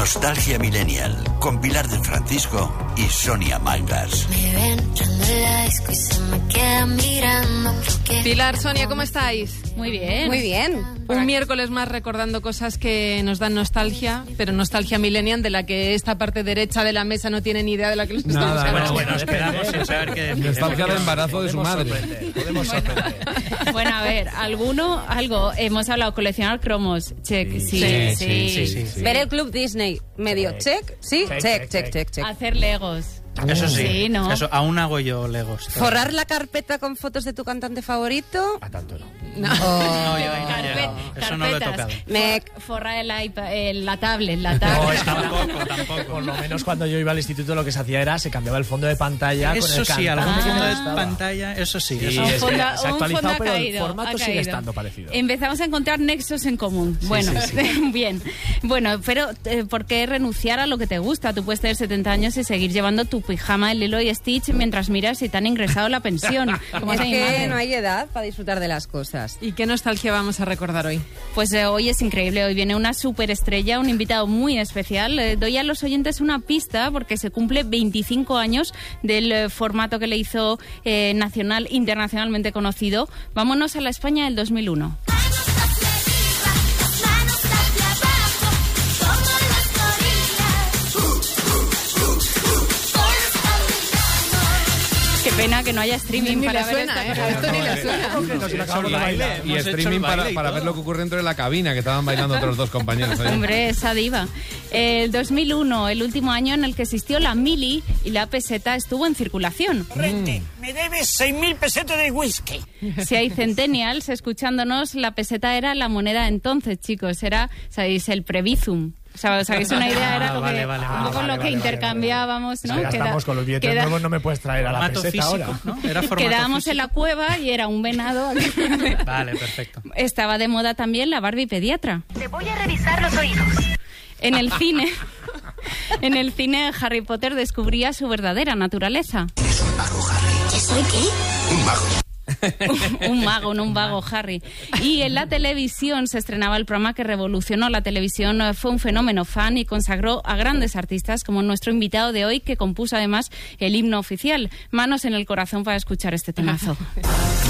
Nostalgia Millennial, con Pilar del Francisco y Sonia Mangas. Pilar, Sonia, ¿cómo estáis? Muy bien. Muy bien. Un miércoles más recordando cosas que nos dan nostalgia, pero nostalgia millennial de la que esta parte derecha de la mesa no tiene ni idea de la que nos estamos hablando. Bueno, esperamos sin saber qué decir. Nostalgia del embarazo de su madre. Podemos sorprender. Bueno, a ver, algo. Hemos hablado coleccionar cromos. Check, sí. Ver el Club Disney, medio check, sí, check. Hacer legos. Eso sí, ¿no? Eso, aún hago yo legos. Forrar la carpeta con fotos de tu cantante favorito. A tanto no. No. Eso no lo he tocado. Forrar el iPad, la tablet. No, tampoco. Por lo menos cuando yo iba al instituto lo que se hacía era se cambiaba el fondo de pantalla con el Eso sí, cantante. algún fondo de pantalla, eso sí. Sí, Eso es que fondo se ha actualizado, ha pero caído, el formato sigue estando parecido. Empezamos a encontrar nexos en común. Bien. Bueno, pero ¿por qué renunciar a lo que te gusta? Tú puedes tener 70 años y seguir llevando tu pijama de Lilo y Stitch mientras miras si te han ingresado la pensión. Es que no hay edad para disfrutar de las cosas. ¿Y qué nostalgia vamos a recordar hoy? Pues hoy es increíble, hoy viene una superestrella, un invitado muy especial. Doy a los oyentes una pista porque se cumple 25 años del formato que le hizo nacional, internacionalmente conocido. Vámonos a la España del 2001. Qué pena que no haya streaming para ver suena, esta cosa. Esto ni le suena. Y streaming para ver lo que ocurre dentro de la cabina, que estaban bailando otros dos compañeros. Hombre, esa diva. El 2001, el último año en el que existió la mili y la peseta estuvo en circulación. Rente, me debes 6.000 pesetas de whisky. Si hay centennials escuchándonos, la peseta era la moneda entonces, chicos. Era, ¿sabéis? El Prebizum. O sea, ¿os hagáis una idea? Era lo que, lo que intercambiábamos, ¿no? Si gastamos con los billetes nuevos, no me puedes traer a la peseta físico, ahora. ¿no? Era Quedábamos físico. en la cueva y era un venado. Vale, perfecto. Estaba de moda también la Barbie pediatra. Te voy a revisar los oídos. En el cine, Harry Potter descubría su verdadera naturaleza. Es un mago, Harry. ¿Yo soy qué? Un mago. un vago Harry. Y en la televisión se estrenaba el programa que revolucionó la televisión, fue un fenómeno fan y consagró a grandes artistas como nuestro invitado de hoy, que compuso además el himno oficial. Manos en el corazón para escuchar este temazo.